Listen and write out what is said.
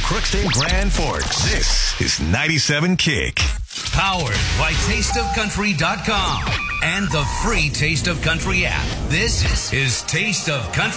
Crookston Grand Forks. This is 97 Kick. Powered by TasteOfCountry.com and the free Taste of Country app. This is Taste of Country.